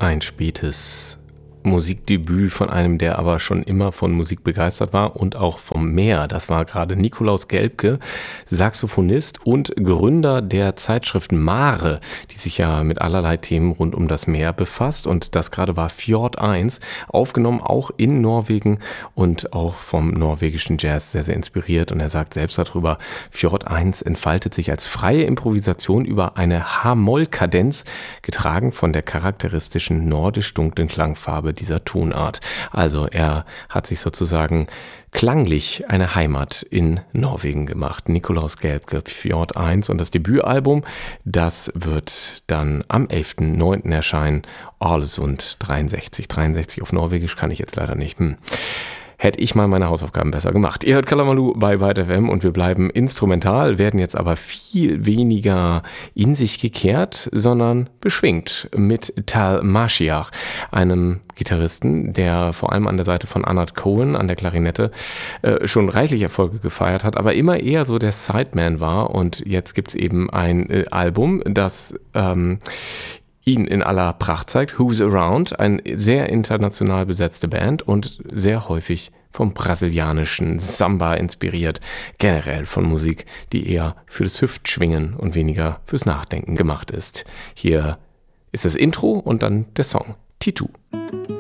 Ein spätes Musikdebüt von einem, der aber schon immer von Musik begeistert war und auch vom Meer. Das war gerade Nikolaus Gelbke, Saxophonist und Gründer der Zeitschrift Mare, die sich ja mit allerlei Themen rund um das Meer befasst. Und das gerade war Fjord 1, aufgenommen auch in Norwegen und auch vom norwegischen Jazz sehr, sehr inspiriert. Und er sagt selbst darüber, Fjord 1 entfaltet sich als freie Improvisation über eine H-Moll-Kadenz, getragen von der charakteristischen nordisch-dunklen Klangfarbe dieser Tonart. Also er hat sich sozusagen klanglich eine Heimat in Norwegen gemacht. Nikolaus Gelbke, Fjord 1, und das Debütalbum, das wird dann am 11.09. erscheinen. Ålesund 63. 63 auf Norwegisch kann ich jetzt leider nicht. Hätte ich mal meine Hausaufgaben besser gemacht. Ihr hört Kalamaloo bei Byte FM und wir bleiben instrumental, werden jetzt aber viel weniger in sich gekehrt, sondern beschwingt mit Tal Mashiach, einem Gitarristen, der vor allem an der Seite von Anat Cohen an der Klarinette schon reichlich Erfolge gefeiert hat, aber immer eher so der Sideman war. Und jetzt gibt's eben ein Album, das ihn in aller Pracht zeigt. Who's Around, eine sehr international besetzte Band und sehr häufig vom brasilianischen Samba inspiriert, generell von Musik, die eher für das Hüftschwingen und weniger fürs Nachdenken gemacht ist. Hier ist das Intro und dann der Song Titu.